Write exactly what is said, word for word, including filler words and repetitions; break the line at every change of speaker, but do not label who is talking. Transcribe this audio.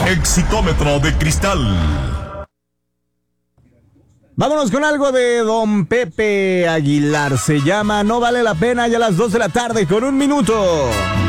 Exitómetro de cristal.
Vámonos con algo de Don Pepe Aguilar. Se llama No Vale la Pena, ya a las dos de la tarde con un minuto.